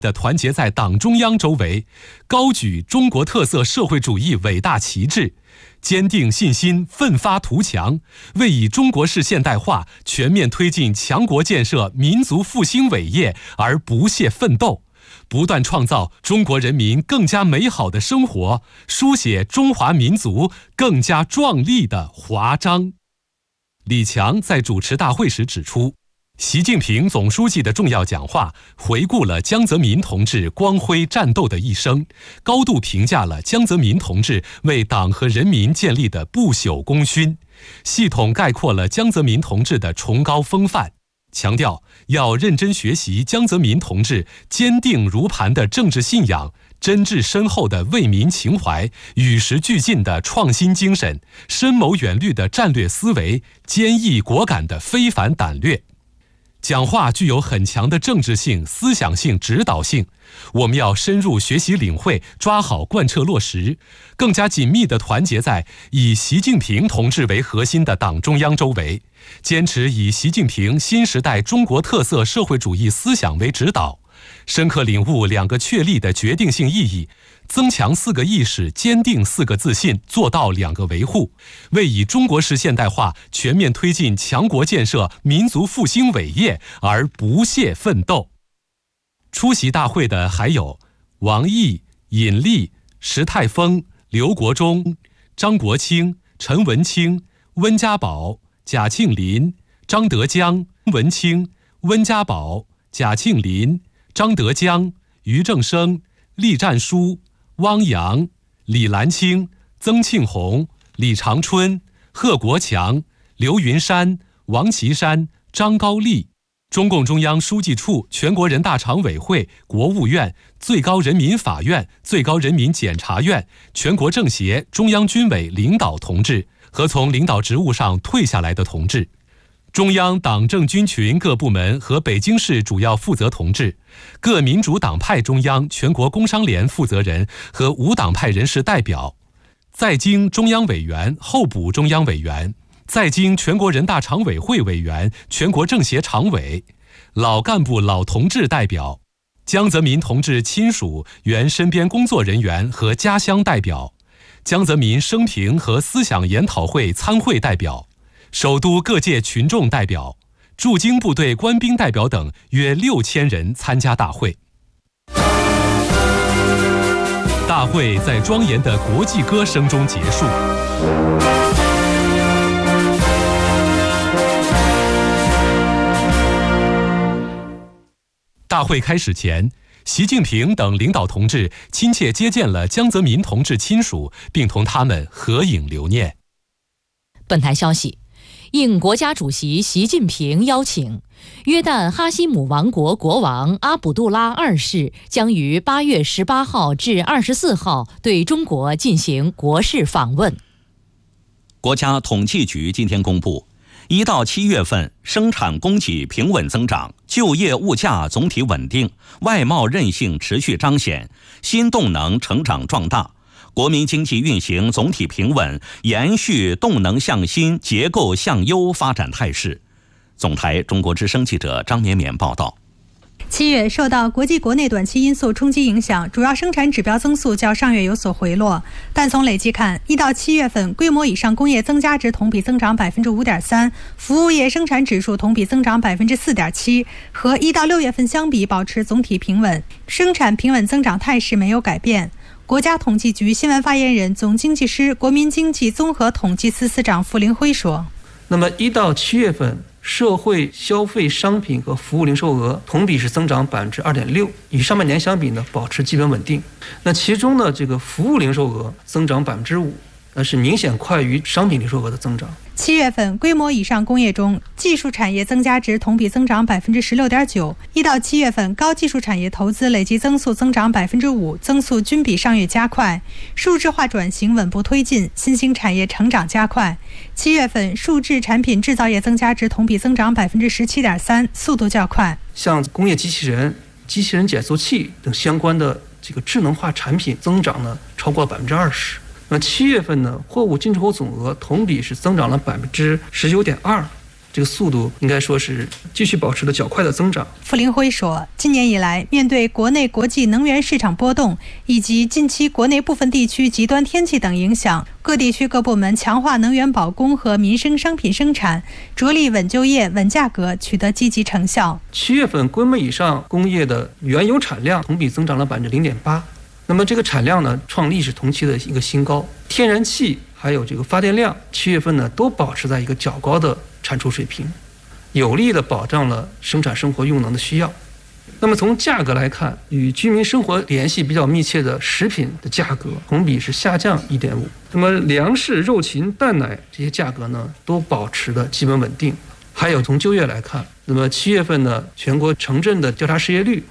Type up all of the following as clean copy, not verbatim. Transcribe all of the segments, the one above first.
的团结在党中央周围，高举中国特色社会主义伟大旗帜，坚定信心，奋发图强，为以中国式现代化全面推进强国建设、民族复兴伟业而不懈奋斗，不断创造中国人民更加美好的生活，书写中华民族更加壮丽的华章。李强在主持大会时指出，习近平总书记的重要讲话回顾了江泽民同志光辉战斗的一生，高度评价了江泽民同志为党和人民建立的不朽功勋，系统概括了江泽民同志的崇高风范，强调要认真学习江泽民同志坚定如磐的政治信仰、真挚深厚的为民情怀、与时俱进的创新精神、深谋远虑的战略思维、坚毅果敢的非凡胆略。讲话具有很强的政治性、思想性、指导性，我们要深入学习领会，抓好贯彻落实，更加紧密地团结在以习近平同志为核心的党中央周围，坚持以习近平新时代中国特色社会主义思想为指导，深刻领悟2个确立的决定性意义，增强4个意识，坚定4个自信，做到2个维护，为以中国式现代化全面推进强国建设、民族复兴伟业而不懈奋斗。出席大会的还有王毅、尹力、石泰峰、刘国中、张国清、陈文清、温家宝、贾庆林、张德江、文清、温家宝、贾庆林、张德江、于正声、栗战书、汪洋、李兰清、曾庆红、李长春、贺国强、刘云山、王岐山、张高丽，中共中央书记处、全国人大常委会、国务院、最高人民法院、最高人民检察院、全国政协、中央军委领导同志和从领导职务上退下来的同志，中央党政军群各部门和北京市主要负责同志，各民主党派中央、全国工商联负责人和无党派人士代表，在京中央委员、候补中央委员，在京全国人大常委会委员、全国政协常委，老干部老同志代表，江泽民同志亲属、原身边工作人员和家乡代表，江泽民生平和思想研讨会参会代表，首都各界群众代表，驻京部队官兵代表等约6000人参加大会。大会在庄严的国际歌声中结束。大会开始前，习近平等领导同志亲切接见了江泽民同志亲属，并同他们合影留念。 本台消息，应国家主席习近平邀请，约旦哈希姆王国国王阿卜杜拉2世将于8月18号至24号对中国进行国事访问。 国家统计局今天公布，1到7月份生产供给平稳增长，就业物价总体稳定，外贸韧性持续彰显，新动能成长壮大，国民经济运行总体平稳，延续动能向新、结构向优发展态势。总台中国之声记者张绵绵报道。 7月受到国际国内短期因素冲击影响，主要生产指标增速较上月有所回落，但从累计看，1到7月份规模以上工业增加值同比增长 5.3%， 服务业生产指数同比增长 4.7%， 和1到6月份相比保持总体平稳，生产平稳增长态势没有改变。国家统计局新闻发言人、总经济师、国民经济综合统计司司长傅凌辉说： 那么1到7月份社会消费商品和服务零售额同比是增长 2.6%， 与上半年相比呢保持基本稳定。那其中呢这个服务零售额增长 5%， 是明显快于商品零售额的增长。 7月份规模以上工业中，技术产业增加值同比增长 16.9%， 1到7月份高技术产业投资累计增速增长 5%， 增速均比上月加快，数字化转型稳步推进，新兴产业成长加快。7月份数制产品制造业增加值同比增长 17.3%， 速度较快。 像工业机器人、机器人减速器等相关的这个智能化产品增长呢超过 20%。那7月份呢，货物进出口总额同比是增长了 19.2%， 这个速度应该说是继续保持了较快的增长。 傅凌辉说，今年以来，面对国内国际能源市场波动以及近期国内部分地区极端天气等影响，各地区各部门强化能源保供和民生商品生产，着力稳就业、稳价格，取得积极成效。 7月份规模以上工业的原油产量同比增长了0.8%，那么这个产量呢，创历史同期的一个新高。天然气还有这个发电量，7月份呢都保持在一个较高的产出水平，有力的保障了生产生活用能的需要。那么从价格来看，与居民生活联系比较密切的食品的价格同比是下降1.5%。那么粮食、肉禽、蛋奶这些价格呢都保持的基本稳定。还有从就业来看，那么7月份呢，全国城镇的调查失业率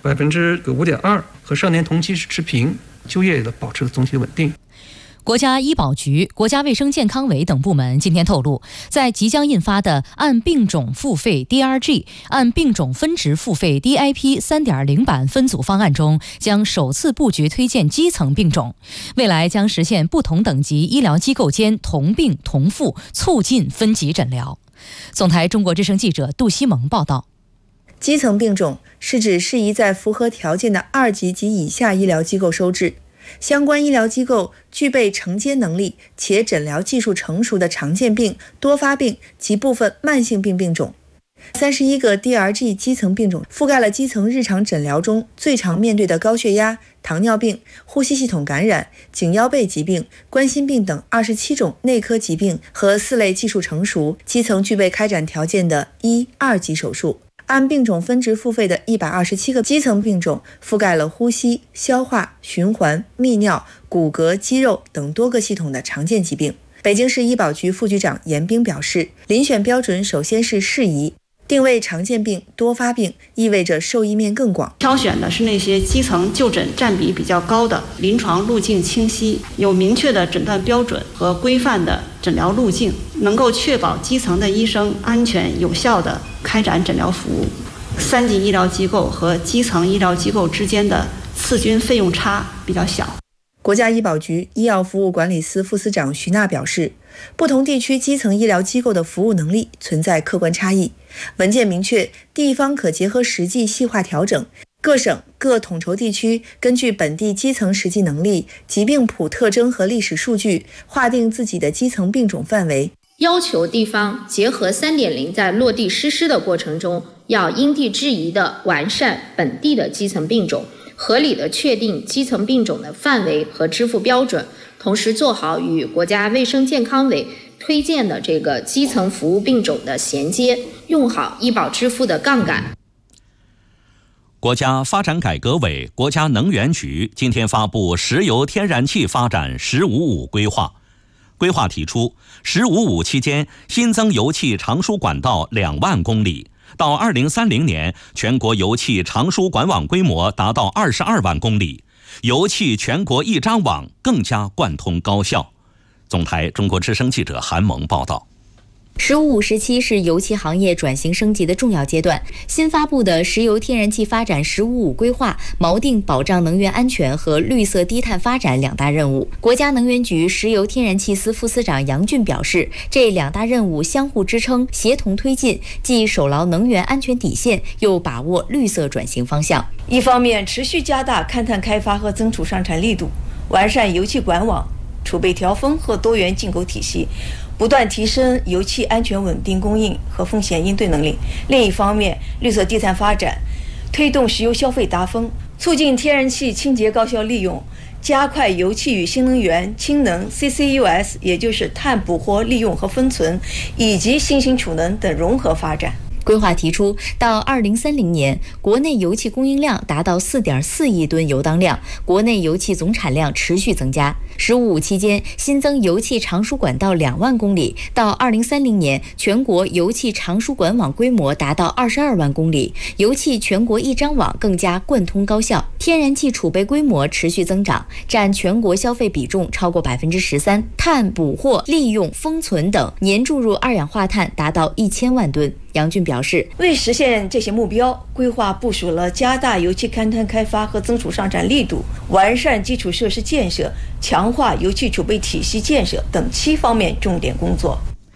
5.2%，和上年同期是持平，就业的保持了总体稳定。 国家医保局、国家卫生健康委等部门今天透露，在即将印发的按病种付费 DRG、按病种分值付费 DIP 3.0 版分组方案中，将首次布局推荐基层病种，未来将实现不同等级医疗机构间同病同付，促进分级诊疗。总台中国之声记者杜西蒙报道。 基层病种是指适宜在符合条件的2级及以下医疗机构收治，相关医疗机构具备承接能力且诊疗技术成熟的常见病、多发病及部分慢性病病种。31个 DRG 基层病种覆盖了基层日常诊疗中最常面对的高血压、糖尿病、呼吸系统感染、颈腰背疾病、冠心病等27种内科疾病和4类技术成熟、基层具备开展条件的1、2级手术。按病种分值付费的127个基层病种覆盖了呼吸、消化、循环、泌尿、骨骼、肌肉等多个系统的常见疾病。北京市医保局副局长严兵表示，遴选标准首先是适宜，定位常见病、多发病，意味着受益面更广。 挑选的是那些基层就诊占比比较高的、临床路径清晰、有明确的诊断标准和规范的诊疗路径，能够确保基层的医生安全有效地开展诊疗服务。3级医疗机构和基层医疗机构之间的次均费用差比较小。 国家医保局医药服务管理司副司长徐娜表示，不同地区基层医疗机构的服务能力存在客观差异，文件明确地方可结合实际细化调整，各省各统筹地区根据本地基层实际能力、疾病谱特征和历史数据，划定自己的基层病种范围， 要求地方结合 3.0 在落地实施的过程中，要因地制宜地完善本地的基层病种，合理地确定基层病种的范围和支付标准，同时做好与国家卫生健康委推荐的这个基层服务病种的衔接，用好医保支付的杠杆。 国家发展改革委、国家能源局今天发布石油天然气发展“1055”规划。规划提出，“1055”期间新增油气长输管道2万公里，到2030年，全国油气长输管网规模达到22万公里，油气全国一张网更加贯通高效。总台中国之声记者韩萌报道。 “1055”时期是油气行业转型升级的重要阶段。新发布的石油天然气发展“1055”规划锚定保障能源安全和绿色低碳发展2大任务。国家能源局石油天然气司副司长杨俊表示，这2大任务相互支撑，协同推进，既守牢能源安全底线，又把握绿色转型方向。 一方面，持续加大勘探开发和增储上产力度，完善油气管网、储备调峰和多元进口体系，不断提升油气安全稳定供应和风险应对能力。另一方面，绿色低碳发展，推动石油消费达峰，促进天然气清洁高效利用，加快油气与新能源、氢能、CCUS， 也就是碳捕获、利用和分存，以及新型储能等融合发展。 规划提出，到2030年，国内油气供应量达到4.4亿吨油当量，国内油气总产量持续增加。“1055”期间新增油气长输管道2万公里，到2030年，全国油气长输管网规模达到22万公里，油气全国一张网更加贯通高效。天然气储备规模持续增长，占全国消费比重超过13%，碳捕获、利用、封存等年注入二氧化碳达到1000万吨。杨俊表示， 为实现这些目标，规划部署了加大油气勘探开发和增储上产力度、完善基础设施建设、强化油气储备体系建设等7方面重点工作。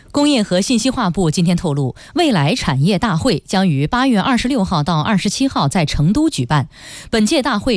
工业和信息化部今天透露，未来产业大会将于8月26号到27号在成都举办。本届大会